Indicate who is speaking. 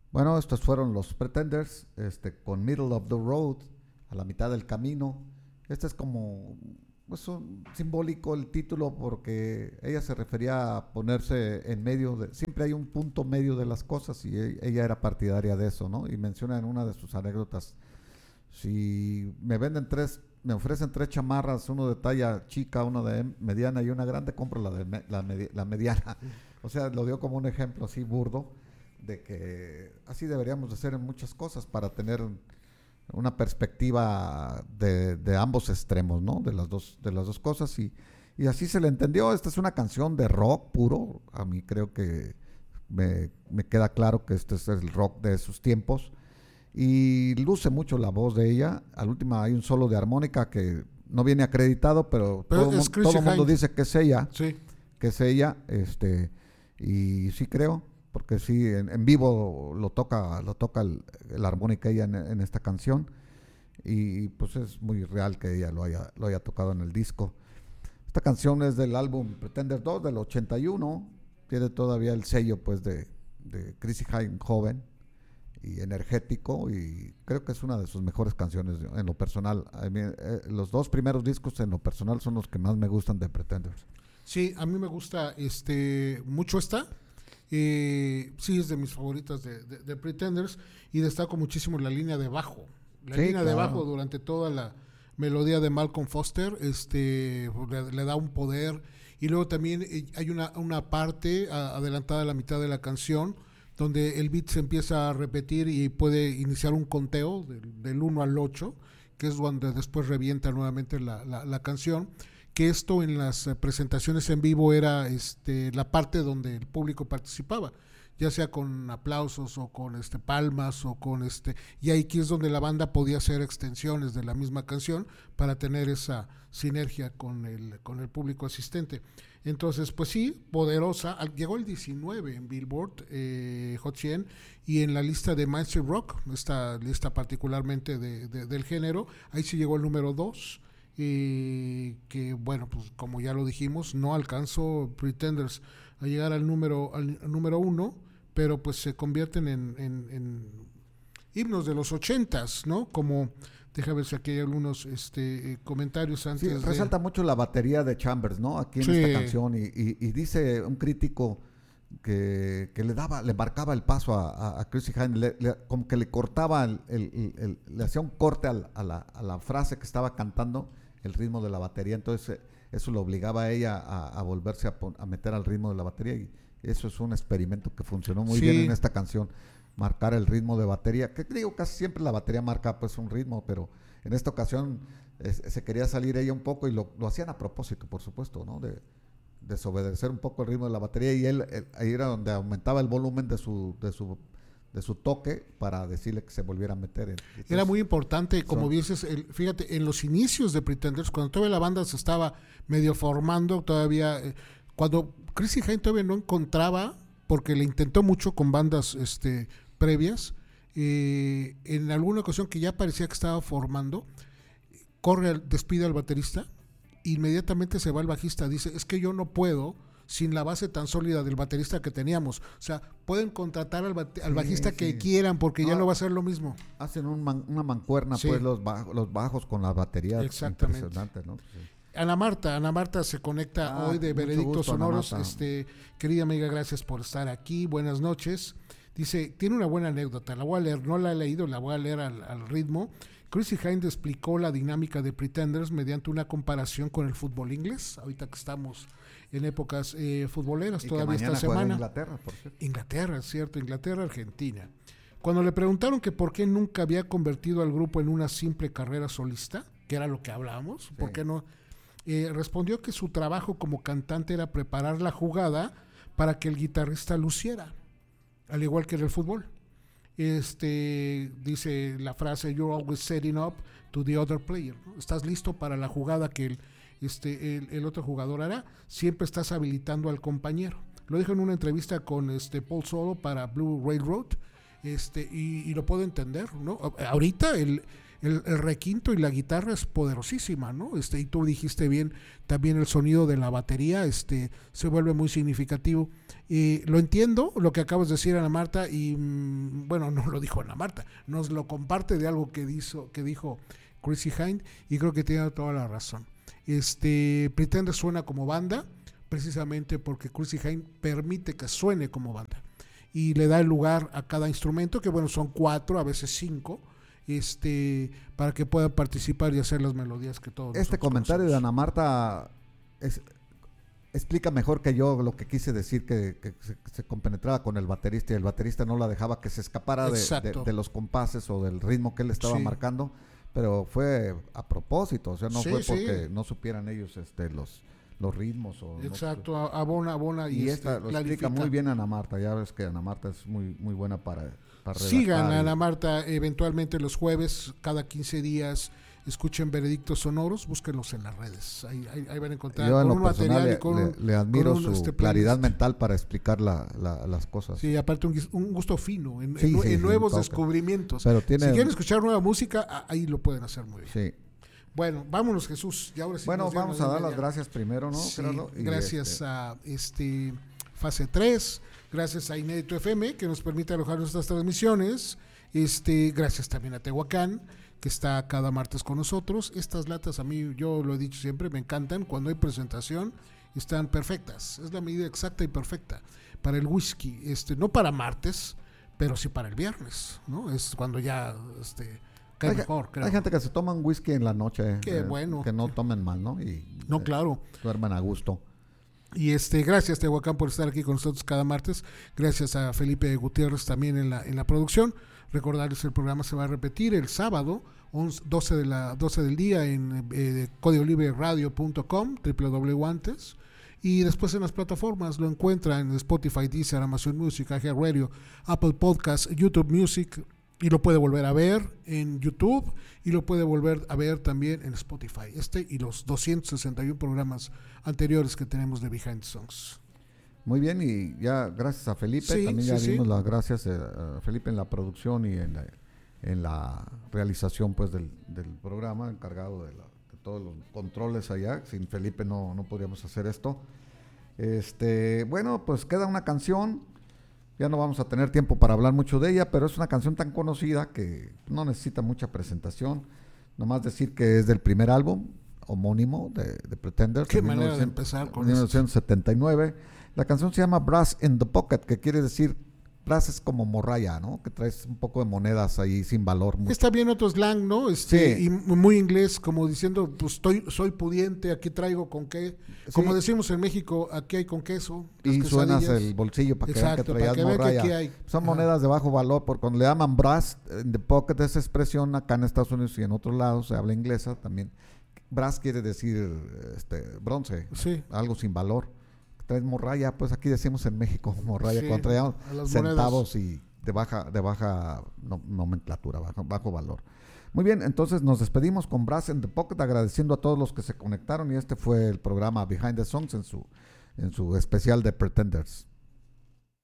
Speaker 1: Bueno, estos fueron los Pretenders, con Middle of the Road, a la mitad del camino. Este es como, pues, un simbólico el título porque ella se refería a ponerse en medio de, siempre hay un punto medio de las cosas y ella era partidaria de eso, ¿no? Y menciona en una de sus anécdotas, si me ofrecen tres chamarras, uno de talla chica, uno de mediana y una grande, compro la mediana. O sea, lo dio como un ejemplo así burdo de que así deberíamos de ser en muchas cosas para tener una perspectiva de ambos extremos, ¿no? De las dos cosas y así se le entendió. Esta es una canción de rock puro. A mí creo que me queda claro que este es el rock de sus tiempos y luce mucho la voz de ella. Al último hay un solo de armónica que no viene acreditado, pero
Speaker 2: Pero es
Speaker 1: todo
Speaker 2: Chrissy
Speaker 1: el mundo
Speaker 2: Hind.
Speaker 1: dice
Speaker 2: Sí.
Speaker 1: que es ella, y sí creo, porque sí, en vivo lo toca el armónica ella en esta canción, y pues es muy real que ella lo haya tocado en el disco. Esta canción es del álbum Pretender 2 del 81, tiene todavía el sello pues de Chrissy Hynde joven y energético, y creo que es una de sus mejores canciones en lo personal. A mí, los dos primeros discos en lo personal son los que más me gustan de Pretenders.
Speaker 2: Sí, a mí me gusta mucho esta. Sí, es de mis favoritas de Pretenders y destaco muchísimo la línea de bajo. La
Speaker 1: Sí,
Speaker 2: línea de bajo
Speaker 1: claro.
Speaker 2: durante toda la melodía de Malcolm Foster le da un poder. Y luego también hay una parte adelantada a la mitad de la canción donde el beat se empieza a repetir y puede iniciar un conteo del 1 al 8, que es donde después revienta nuevamente la canción. Que esto en las presentaciones en vivo era la parte donde el público participaba, ya sea con aplausos o con palmas o con y aquí es donde la banda podía hacer extensiones de la misma canción para tener esa sinergia con el público asistente. Entonces, pues sí, poderosa. Llegó el 19 en Billboard Hot 100 y en la lista de Mainstream Rock, esta lista particularmente del género, ahí sí llegó el número 2 que bueno, pues como ya lo dijimos, no alcanzó Pretenders a llegar al número uno, pero pues se convierten en himnos de los ochentas, ¿no? Como, deja ver si aquí hay algunos comentarios
Speaker 1: Sí,
Speaker 2: antes de...
Speaker 1: resalta mucho la batería de Chambers, ¿no? Aquí en esta
Speaker 2: Sí,
Speaker 1: canción y dice un crítico que le marcaba el paso a Chrissy Hynde, como que le cortaba, le hacía un corte a la frase que estaba cantando, el ritmo de la batería, entonces eso lo obligaba a ella a volverse a meter al ritmo de la batería y eso es un experimento que funcionó muy bien en
Speaker 2: sí,
Speaker 1: esta canción, marcar el ritmo de batería, que digo, casi siempre la batería marca pues un ritmo, pero en esta ocasión se quería salir ella un poco y lo hacían a propósito, por supuesto, ¿no? De desobedecer un poco el ritmo de la batería y él ahí era donde aumentaba el volumen de su toque para decirle que se volviera a meter.
Speaker 2: era
Speaker 1: Entonces,
Speaker 2: muy importante, como
Speaker 1: son,
Speaker 2: dices, fíjate, en los inicios de Pretenders, cuando todavía la banda se estaba medio formando, todavía, cuando Chrissy Hynde todavía no encontraba, porque le intentó mucho con bandas previas, en alguna ocasión que ya parecía que estaba formando, despide al baterista, inmediatamente se va el bajista, dice, es que yo no puedo sin la base tan sólida del baterista que teníamos. O sea, pueden contratar al
Speaker 1: sí,
Speaker 2: bajista que
Speaker 1: sí.
Speaker 2: quieran porque ya no
Speaker 1: No,
Speaker 2: va a ser lo mismo.
Speaker 1: hacen una mancuerna, pues,
Speaker 2: Sí,
Speaker 1: los bajos con la batería,
Speaker 2: exactamente.
Speaker 1: impresionante, ¿no? Sí.
Speaker 2: Ana Marta se conecta hoy de
Speaker 1: Mucho
Speaker 2: Veredictos
Speaker 1: gusto, Ana
Speaker 2: Sonoros.
Speaker 1: Marta.
Speaker 2: Querida amiga, gracias por estar aquí. Buenas noches. Dice, tiene una buena anécdota, la voy a leer, no la he leído, la voy a leer al ritmo. Chrissy Hynde explicó la dinámica de Pretenders mediante una comparación con el fútbol inglés, ahorita que estamos en épocas futboleras,
Speaker 1: Y que
Speaker 2: todavía esta
Speaker 1: mañana juega
Speaker 2: semana.
Speaker 1: Inglaterra, por cierto.
Speaker 2: Inglaterra, cierto, Inglaterra, Argentina. Cuando le preguntaron que por qué nunca había convertido al grupo en una simple carrera solista, que era lo que hablábamos,
Speaker 1: Sí.
Speaker 2: ¿por qué no? Respondió que su trabajo como cantante era preparar la jugada para que el guitarrista luciera, al igual que en el fútbol. Dice la frase, you're always setting up to the other player, ¿no? Estás listo para la jugada que el otro jugador hará, siempre estás habilitando al compañero. Lo dijo en una entrevista con Paul Solo para Blue Railroad, y lo puedo entender, ¿no? Ahorita el requinto y la guitarra es poderosísima, ¿no? Y tú dijiste bien, también el sonido de la batería se vuelve muy significativo. Lo entiendo, lo que acabas de decir, Ana Marta, y bueno, no lo dijo Ana Marta, nos lo comparte de algo que dijo Chrissie Hynde, y creo que tiene toda la razón. Pretenders suena como banda, precisamente porque Chrissie Hynde permite que suene como banda, y le da el lugar a cada instrumento, que bueno, son 4, a veces 5, para que puedan participar y hacer las melodías que todos.
Speaker 1: Este comentario
Speaker 2: conocemos.
Speaker 1: de Ana Marta explica mejor que yo lo que quise decir, que se compenetraba con el baterista y el baterista no la dejaba que se escapara de los compases o del ritmo que él estaba marcando, pero fue a propósito, o sea, no fue porque no supieran ellos los ritmos.
Speaker 2: Exacto, no, abona
Speaker 1: y esta lo explica muy bien Ana Marta. Ya ves que Ana Marta es muy buena para redactar.
Speaker 2: Sigan a Ana Marta eventualmente los jueves, cada 15 días. Escuchen Veredictos Sonoros, búsquenlos en las redes. Ahí van a encontrar
Speaker 1: yo
Speaker 2: con un material y con
Speaker 1: le admiro su claridad mental para explicar las cosas.
Speaker 2: Sí, aparte un gusto fino en nuevos descubrimientos.
Speaker 1: Pero
Speaker 2: si quieren escuchar nueva música, ahí lo pueden hacer muy bien.
Speaker 1: Sí.
Speaker 2: Bueno, vámonos, Jesús. Y ahora sí
Speaker 1: vamos a dar las gracias primero, ¿no?
Speaker 2: Sí, gracias a Fase 3, gracias a Inédito FM, que nos permite alojar nuestras transmisiones. Gracias también a Tehuacán, que está cada martes con nosotros. Estas latas a mí, yo lo he dicho siempre, me encantan. Cuando hay presentación, están perfectas. Es la medida exacta y perfecta para el whisky. No para martes, pero sí para el viernes, ¿no? Es cuando ya cae mejor, creo.
Speaker 1: Hay gente que se toma un whisky en la noche.
Speaker 2: Qué bueno.
Speaker 1: Que no tomen mal, ¿no?
Speaker 2: No, claro.
Speaker 1: Duerman a gusto.
Speaker 2: Y gracias, Tehuacán, por estar aquí con nosotros cada martes. Gracias a Felipe Gutiérrez también en la producción. Recordarles, el programa se va a repetir el sábado 12 del día en códigolibreradio.com, www.antes, y después en las plataformas lo encuentran en Spotify, Deezer, Amazon Music, iHeartRadio, Apple Podcasts, YouTube Music, y lo puede volver a ver en YouTube y lo puede volver a ver también en Spotify, y los 261 programas anteriores que tenemos de Behind the Songs.
Speaker 1: Muy bien, y ya gracias a Felipe, también ya dimos las gracias a Felipe en la producción y en la realización pues del programa, encargado de todos los controles allá. Sin Felipe no podríamos hacer esto. Bueno, pues queda una canción, ya no vamos a tener tiempo para hablar mucho de ella, pero es una canción tan conocida que no necesita mucha presentación, nomás decir que es del primer álbum homónimo de Pretenders.
Speaker 2: Qué manera de empezar con
Speaker 1: 1979. La canción se llama Brass in the Pocket, que quiere decir brass es como morralla, ¿no? Que traes un poco de monedas ahí sin valor. Mucho.
Speaker 2: Está bien otro slang, ¿no?
Speaker 1: Sí.
Speaker 2: Y muy inglés, como diciendo, pues soy pudiente, aquí traigo con qué. Como decimos en México, aquí hay con queso.
Speaker 1: Y suenas el bolsillo para que vean que traías morralla.
Speaker 2: Que hay.
Speaker 1: Son monedas de bajo valor, porque cuando le llaman brass in the pocket, esa expresión acá en Estados Unidos y en otros lados, se habla inglesa también. Brass quiere decir bronce, algo sin valor. Traes morralla, pues aquí decimos en México morralla, cuando traíamos centavos y de baja nomenclatura, bajo valor. Muy bien, entonces nos despedimos con Brass in the Pocket, agradeciendo a todos los que se conectaron, y este fue el programa Behind the Songs en su especial de Pretenders.